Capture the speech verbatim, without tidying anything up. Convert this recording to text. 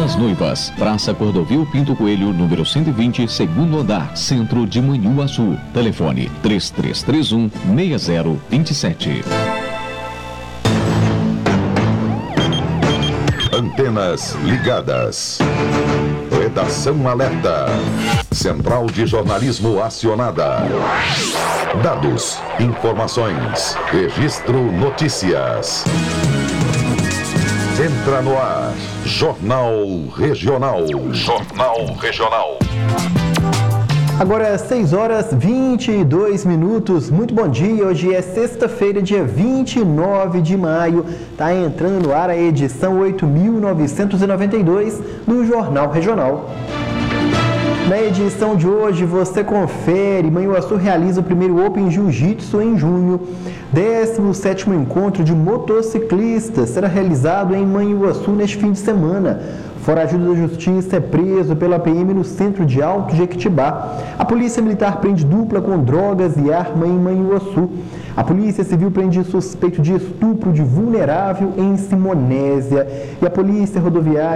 das Noivas, Praça Cordovil Pinto Coelho, número cento e vinte, segundo andar, centro de Manhuaçu. Telefone três três três um, seis zero dois sete. Antenas ligadas. Redação alerta. Central de jornalismo acionada. Dados, informações, registro notícias. Entra no ar. Jornal Regional. Jornal Regional. Agora é seis horas e vinte e dois minutos. Muito bom dia. Hoje é sexta-feira, dia vinte e nove de maio. Está entrando no ar a edição oito mil novecentos e noventa e dois do Jornal Regional. Na edição de hoje, você confere: Manhuaçu realiza o primeiro Open Jiu-Jitsu em junho. décimo sétimo encontro de motociclistas será realizado em Manhuaçu neste fim de semana. Foragido da Justiça é preso pela P M no centro de Alto Jequitibá. A Polícia Militar prende dupla com drogas e arma em Manhuaçu. A Polícia Civil prende suspeito de estupro de vulnerável em Simonésia. E a Polícia Rodoviária